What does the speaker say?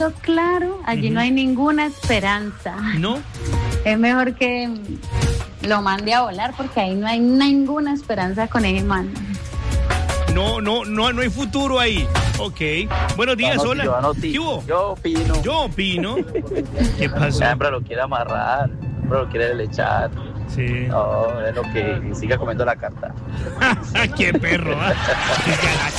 claro, allí no hay ninguna esperanza. ¿No? Es mejor que lo mande a volar porque ahí no hay ninguna esperanza con ese man. No hay futuro ahí. Ok. Buenos días, hola. ¿Qué hubo? Yo opino. ¿Qué pasó? Siempre lo quiere amarrar, siempre lo quiere echar. Sí. No, es lo que siga comiendo la carta. ¡Qué perro!